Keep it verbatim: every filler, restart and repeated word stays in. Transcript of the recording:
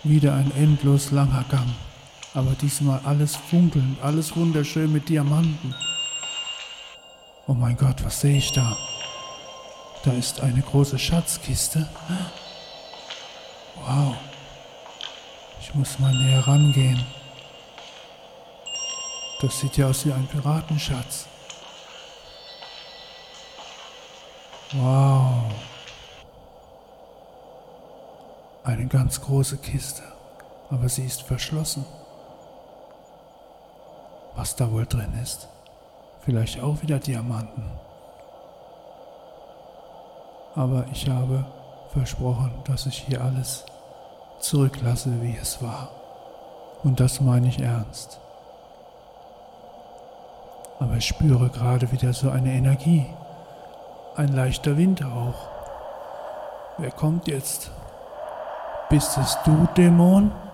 Wieder ein endlos langer Gang, aber diesmal alles funkelnd, alles wunderschön mit Diamanten. Oh mein Gott, was sehe ich da? Da ist eine große Schatzkiste. Wow. Ich muss mal näher rangehen. Das sieht ja aus wie ein Piratenschatz. Wow. Eine ganz große Kiste, aber sie ist verschlossen. Was da wohl drin ist? Vielleicht auch wieder Diamanten. Aber ich habe versprochen, dass ich hier alles zurücklasse, wie es war. Und das meine ich ernst. Aber ich spüre gerade wieder so eine Energie. Ein leichter Windhauch. Wer kommt jetzt? Bist es du, Dämon?